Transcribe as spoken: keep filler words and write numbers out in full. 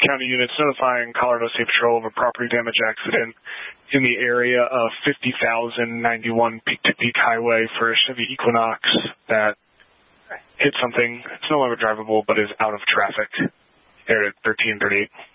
county units notifying Colorado State Patrol of a property damage accident in the area of fifty thousand ninety-one peak-to-peak highway for a Chevy Equinox that hit something. It's no longer drivable, but is out of traffic. There at thirteen thirty-eight.